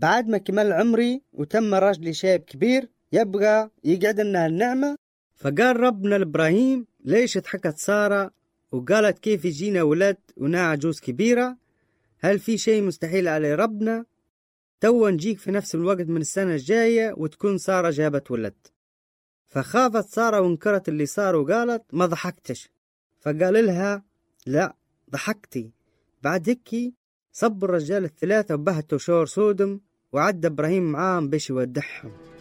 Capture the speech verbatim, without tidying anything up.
بعد ما كمل عمري وتم رجلي شاب كبير يبغى يقعد لنا النعمة. فقال ربنا لإبراهيم ليش ضحكت سارة وقالت كيف يجينا ولد وناع عجوز كبيرة؟ هل في شيء مستحيل على ربنا؟ تو نجيك في نفس الوقت من السنة الجاية وتكون سارة جابت ولد. فخافت سارة وانكرت اللي صار وقالت ما ضحكتش. فقال لها لا ضحكتي. بعد هيك صب الرجال الثلاثة وبهتوا شور سودم وعد إبراهيم معاهم بش يودعهم.